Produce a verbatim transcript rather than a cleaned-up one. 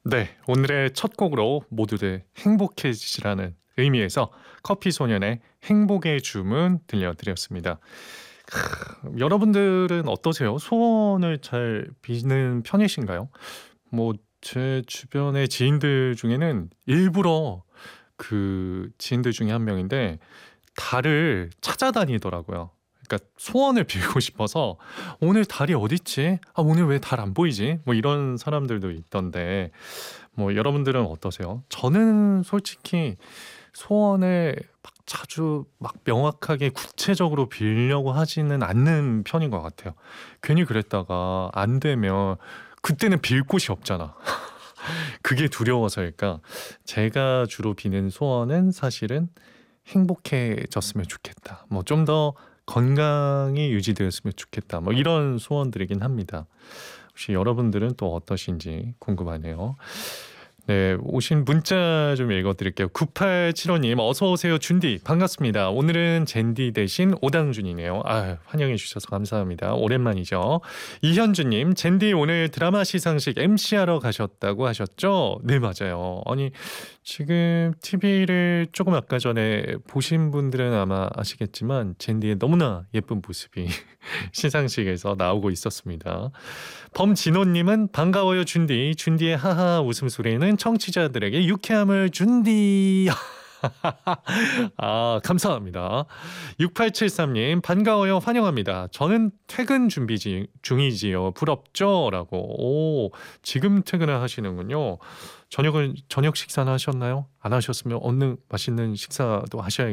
네, 오늘의 첫 곡으로 모두들 행복해지시라는 의미에서 커피소년의 행복의 주문 들려드렸습니다. 크, 여러분들은 어떠세요? 소원을 잘 비는 편이신가요? 뭐 제 주변의 지인들 중에는 일부러 그 지인들 중에 한 명인데 달을 찾아다니더라고요. 그러니까 소원을 빌고 싶어서 오늘 달이 어딨지? 아, 오늘 왜 달 안 보이지? 뭐 이런 사람들도 있던데 뭐 여러분들은 어떠세요? 저는 솔직히 소원을 막 자주 막 명확하게 구체적으로 빌려고 하지는 않는 편인 것 같아요. 괜히 그랬다가 안 되면 그때는 빌 곳이 없잖아. 그게 두려워서일까? 제가 주로 비는 소원은 사실은 행복해졌으면 좋겠다. 뭐 좀 더 건강이 유지되었으면 좋겠다. 뭐 이런 소원들이긴 합니다. 혹시 여러분들은 또 어떠신지 궁금하네요. 네, 오신 문자 좀 읽어드릴게요. 구팔칠오님 어서 오세요. 준디 반갑습니다. 오늘은 젠디 대신 오당준이네요. 아, 환영해 주셔서 감사합니다. 오랜만이죠. 이현주님 젠디 오늘 드라마 시상식 엠씨하러 가셨다고 하셨죠? 네, 맞아요. 아니 지금 티비를 조금 아까 전에 보신 분들은 아마 아시겠지만 젠디의 너무나 예쁜 모습이 시상식에서 나오고 있었습니다. 범진호님은 반가워요 준디. 준디의 하하 웃음소리는 청취자들에게 유쾌함을 준디. 아, 감사합니다. 육팔칠삼님 반가워요. 환영합니다. 저는 퇴근 준비 지- 중이지요. 부럽죠? 라고. 오, 지금 퇴근을 하시는군요. 저녁을 저녁 식사는 하셨나요? 안 하셨으면 얼른 맛있는 식사도 하셔야